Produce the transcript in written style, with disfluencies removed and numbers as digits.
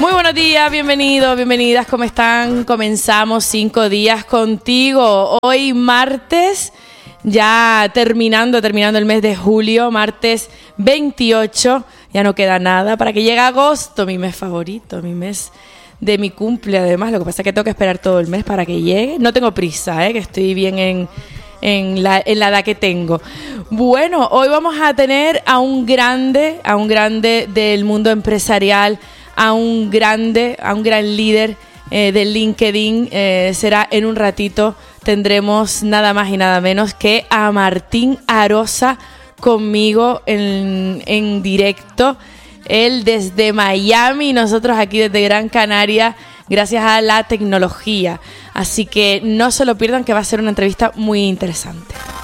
Muy buenos días, bienvenidos, bienvenidas, ¿cómo están? Comenzamos 5 días contigo. Hoy martes, ya terminando el mes de julio, martes 28, ya no queda nada para que llegue agosto, mi mes favorito, mi mes de mi cumple. Además, lo que pasa es que tengo que esperar todo el mes para que llegue. No tengo prisa, que estoy bien en la edad que tengo. Bueno, hoy vamos a tener a un grande del mundo empresarial, a un gran líder de LinkedIn. Será en un ratito. Tendremos nada más y nada menos que a Martín Arosa conmigo en directo. Él desde Miami y nosotros aquí desde Gran Canaria, gracias a la tecnología. Así que no se lo pierdan, que va a ser una entrevista muy interesante.